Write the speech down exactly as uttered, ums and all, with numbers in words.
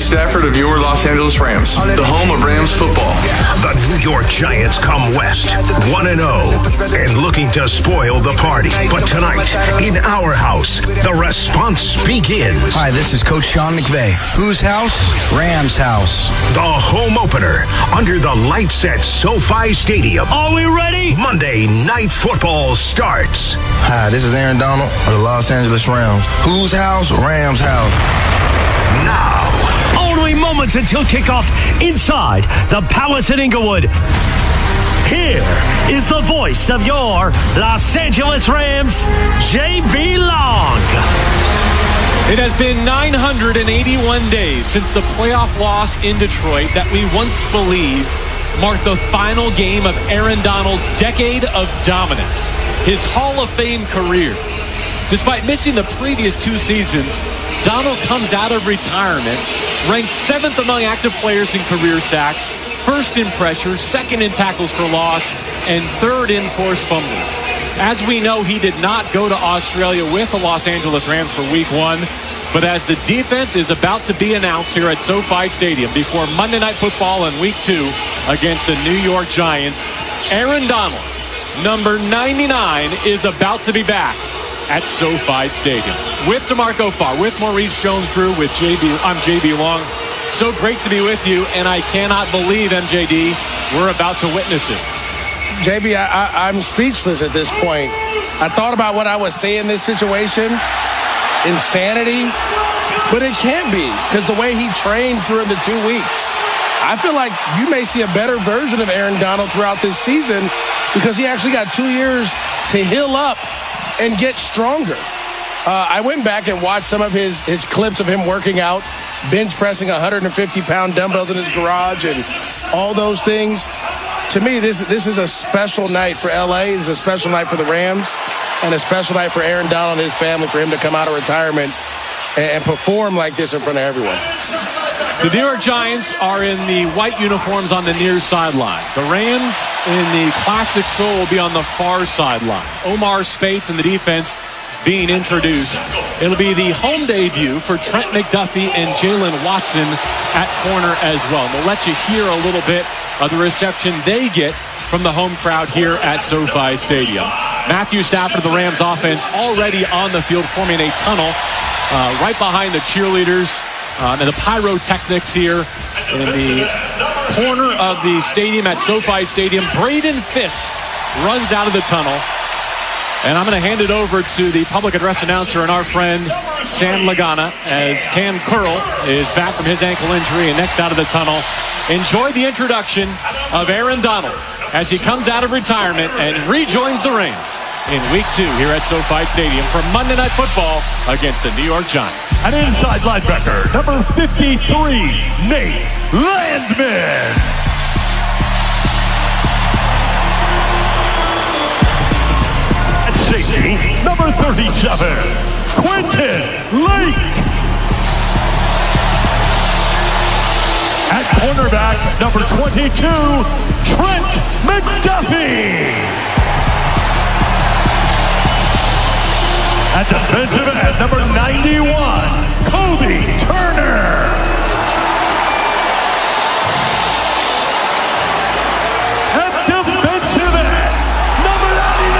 Stafford of your Los Angeles Rams, the home of Rams football. The New York Giants come west, one and oh, and looking to spoil the party. But tonight, in our house, the response begins. Hi, this is Coach Sean McVay. Whose house? Rams house. The home opener under the lights at SoFi Stadium. Are we ready? Monday Night Football starts. Hi, this is Aaron Donald of the Los Angeles Rams. Whose house? Rams house. Now. Only moments until kickoff inside the Palace at Inglewood. Here is the voice of your Los Angeles Rams, J B. Long. It has been nine hundred eighty-one days since the playoff loss in Detroit that we once believed marked the final game of Aaron Donald's decade of dominance, his Hall of Fame career. Despite missing the previous two seasons, Donald comes out of retirement, ranked seventh among active players in career sacks, first in pressure, second in tackles for loss, and third in forced fumbles. As we know, he did not go to Australia with the Los Angeles Rams for week one, but as the defense is about to be announced here at SoFi Stadium before Monday Night Football in week two against the New York Giants, Aaron Donald, number ninety-nine, is about to be back at SoFi Stadium. With DeMarco Farr, with Maurice Jones-Drew, with J B, I'm J B. Long. So great to be with you, and I cannot believe, M J D, we're about to witness it. J B, I, I, I'm speechless at this point. I thought about what I would say in this situation. Insanity. But it can't be, because the way he trained during the two weeks. I feel like you may see a better version of Aaron Donald throughout this season because he actually got two years to heal up and get stronger. Uh, I went back and watched some of his, his clips of him working out, bench pressing one hundred fifty pound dumbbells in his garage and all those things. To me, this, this is a special night for L A. This is a special night for the Rams and a special night for Aaron Donald and his family for him to come out of retirement and, and perform like this in front of everyone. The New York Giants are in the white uniforms on the near sideline. The Rams in the classic soul will be on the far sideline. Omar Speights in the defense being introduced. It'll be the home debut for Trent McDuffie and Jalen Watson at corner as well. And we'll let you hear a little bit of the reception they get from the home crowd here at SoFi Stadium. Matthew Stafford of the Rams offense already on the field forming a tunnel uh, right behind the cheerleaders. Uh, and the pyrotechnics here in the corner of the stadium at SoFi Stadium. Braden Fisk runs out of the tunnel. And I'm going to hand it over to the public address announcer and our friend Sam Lagana as Cam Curl is back from his ankle injury and next out of the tunnel. Enjoy the introduction of Aaron Donald as he comes out of retirement and rejoins the Rams in week two here at SoFi Stadium for Monday Night Football against the New York Giants. An inside linebacker, number fifty-three, Nate Landman. At safety, number thirty-seven, Quentin Lake. At cornerback, number twenty-two, Trent McDuffie. At defensive end, number ninety-one, Kobe Turner.